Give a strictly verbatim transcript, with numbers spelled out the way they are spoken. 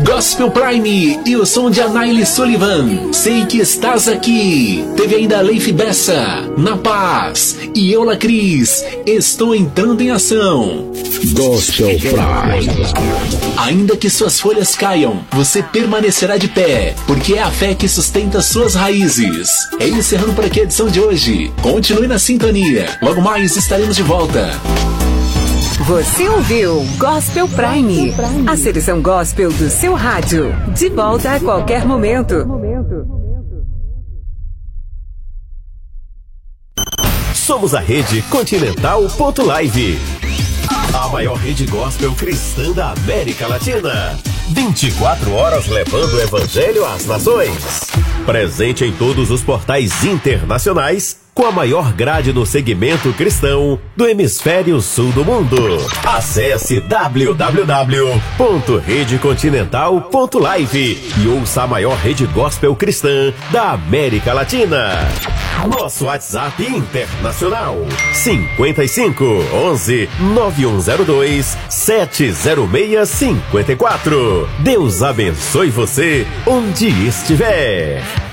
Gospel Prime e o som de Anaile Sullivan. Sei que estás aqui. Teve ainda Leif Bessa, Na Paz e Eula Cris. Estou entrando em ação. Gospel Prime. Ainda que suas folhas caiam, você permanecerá de pé, porque é a fé que sustenta suas raízes. É encerrando por aqui a edição de hoje. Continue na sintonia. Logo mais estaremos de volta. Você ouviu Gospel Prime, a seleção gospel do seu rádio. De volta a qualquer momento. Somos a rede Continental ponto live, a maior rede gospel cristã da América Latina. vinte e quatro horas levando o evangelho às nações. Presente em todos os portais internacionais, com a maior grade no segmento cristão do hemisfério sul do mundo. Acesse w w w ponto rede continental ponto live e ouça a maior rede gospel cristã da América Latina. Nosso WhatsApp internacional cinquenta e cinco, onze, nove um zero dois, sete zero seis cinco quatro. Deus abençoe você onde estiver.